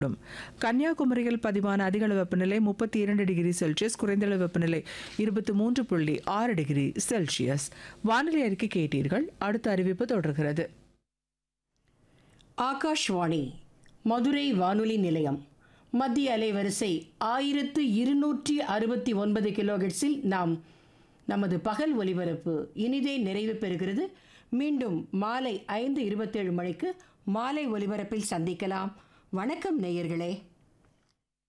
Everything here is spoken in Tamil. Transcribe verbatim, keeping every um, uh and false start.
கன்னியாகுமரியில் பதிவான அதிகளவு வெப்பநிலை முப்பத்தி இரண்டு டிகிரி செல்சியஸ், குறைந்தளவு வெப்பநிலை இருபத்தி மூன்று புள்ளி ஆறு டிகிரி செல்சியஸ். வானிலை அறிக்கை கேட்டீர்கள். அடுத்த அறிவிப்பு தொடர்கிறது. ஆகாஷ்வாணி மதுரை வானொலி நிலையம். மத்திய அலைவரிசை ஆயிரத்து இருநூற்றி அறுபத்தி ஒன்பது கிலோஹெர்ட்ஸில் நாம் நமது பகல் ஒலிபரப்பு இனிதே நிறைவு பெறுகிறது. மீண்டும் மாலை ஐந்து இருபத்தேழு மணிக்கு மாலை ஒலிபரப்பில் சந்திக்கலாம். வணக்கம் நேயர்களே.